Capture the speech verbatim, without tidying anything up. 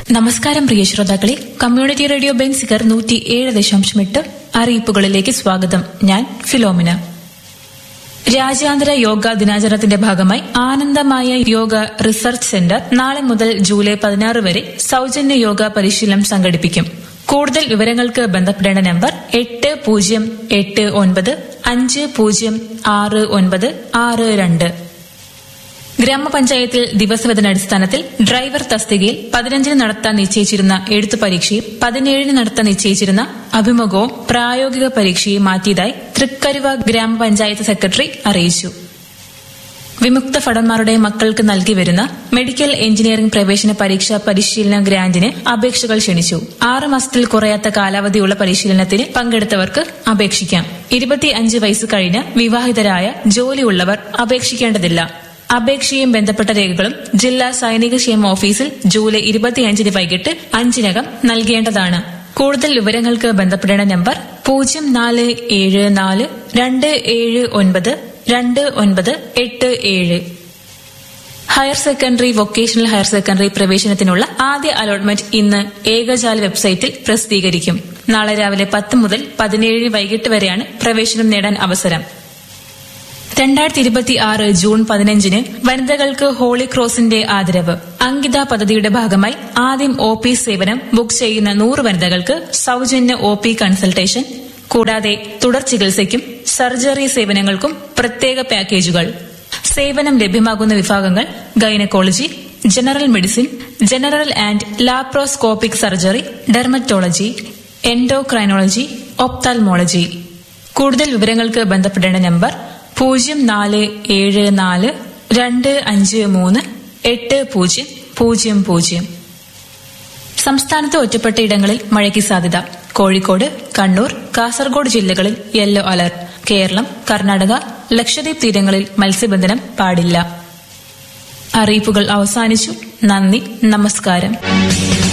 നമസ്കാരം പ്രിയ ശ്രോതാക്കളെ, community radio ബെൻസിക്കർ നൂറ്റി ഏഴ് ദശാംശം എട്ട് അറിയിപ്പുകളിലേക്ക് സ്വാഗതം. ഞാൻ ഫിലോമിന. രാജ്യാന്തര യോഗ ദിനാചരണത്തിന്റെ ഭാഗമായി ആനന്ദമായ യോഗ റിസർച്ച് സെന്റർ നാളെ മുതൽ ജൂലൈ പതിനാറ് വരെ സൌജന്യ യോഗ പരിശീലനം സംഘടിപ്പിക്കും. കൂടുതൽ വിവരങ്ങൾക്ക് ബന്ധപ്പെടേണ്ട നമ്പർ എട്ട് പൂജ്യം എട്ട് ഒൻപത് അഞ്ച് പൂജ്യം ആറ് ഒൻപത് ആറ് രണ്ട്. ഗ്രാമപഞ്ചായത്തിൽ ദിവസവേതനാടിസ്ഥാനത്തിൽ ഡ്രൈവർ തസ്തികയിൽ പതിനഞ്ചിന് നടത്താൻ നിശ്ചയിച്ചിരുന്ന എഴുത്തു പരീക്ഷയും പതിനേഴിന് നടത്താൻ നിശ്ചയിച്ചിരുന്ന അഭിമുഖവും പ്രായോഗിക പരീക്ഷയും മാറ്റിയതായി തൃക്കരുവ ഗ്രാമപഞ്ചായത്ത് സെക്രട്ടറി അറിയിച്ചു. വിമുക്ത ഭടന്മാരുടെ മക്കൾക്ക് നൽകി വരുന്ന മെഡിക്കൽ എഞ്ചിനീയറിംഗ് പ്രവേശന പരീക്ഷാ പരിശീലന ഗ്രാന്റിന് അപേക്ഷകൾ ക്ഷണിച്ചു. ആറ് മാസത്തിൽ കുറയാത്ത കാലാവധിയുള്ള പരിശീലനത്തിന് പങ്കെടുത്തവർക്ക് അപേക്ഷിക്കാം. ഇരുപത്തിയഞ്ച് വയസ്സ് കഴിഞ്ഞ് വിവാഹിതരായ ജോലിയുള്ളവർ അപേക്ഷിക്കേണ്ടതില്ല. അപേക്ഷയും ബന്ധപ്പെട്ട രേഖകളും ജില്ലാ സൈനിക ക്ഷേമ ഓഫീസിൽ ജൂലൈ ഇരുപത്തിയഞ്ചിന് വൈകിട്ട് അഞ്ചിനകം നൽകേണ്ടതാണ്. കൂടുതൽ വിവരങ്ങൾക്ക് ബന്ധപ്പെടേണ്ട നമ്പർ പൂജ്യം നാല് ഏഴ് നാല് രണ്ട് ഏഴ് ഒൻപത് രണ്ട് ഒൻപത് എട്ട് ഏഴ്. Higher secondary, vocational higher secondary പ്രവേശനത്തിനുള്ള ആദ്യ അലോട്ട്മെന്റ് ഇന്ന് ഏകജാല വെബ്സൈറ്റിൽ പ്രസിദ്ധീകരിക്കും. നാളെ രാവിലെ പത്ത് മുതൽ പതിനേഴിന് വൈകിട്ട് വരെയാണ് പ്രവേശനം നേടാൻ അവസരം. രണ്ടായിരത്തി ഇരുപത്തി ആറ് ജൂൺ പതിനഞ്ചിന് വനിതകൾക്ക് ഹോളി ക്രോസിന്റെ ആദരവ്. അങ്കിത പദ്ധതിയുടെ ഭാഗമായി ആദ്യം ഒ പി സേവനം ബുക്ക് ചെയ്യുന്ന നൂറ് വനിതകൾക്ക് സൌജന്യ ഒ പി കൺസൾട്ടേഷൻ, കൂടാതെ തുടർ ചികിത്സയ്ക്കും സർജറി സേവനങ്ങൾക്കും പ്രത്യേക പാക്കേജുകൾ. സേവനം ലഭ്യമാകുന്ന വിഭാഗങ്ങൾ gynaecology, general medicine, general and laparoscopic surgery, dermatology, endocrinology, ophthalmology. കൂടുതൽ വിവരങ്ങൾക്ക് ബന്ധപ്പെടേണ്ട നമ്പർ പൂജ്യം നാല് ഏഴ് നാല് രണ്ട് അഞ്ച് മൂന്ന് എട്ട് പൂജ്യം പൂജ്യം പൂജ്യം. സംസ്ഥാനത്ത് ഒറ്റപ്പെട്ട ഇടങ്ങളിൽ മഴയ്ക്ക് സാധ്യത. കോഴിക്കോട്, കണ്ണൂർ, കാസർഗോഡ് ജില്ലകളിൽ യെല്ലോ അലർട്ട്. കേരളം, കർണാടക, ലക്ഷദ്വീപ് തീരങ്ങളിൽ മത്സ്യബന്ധനം പാടില്ല. അറിയിപ്പുകൾ അവസാനിച്ചു. നന്ദി, നമസ്കാരം.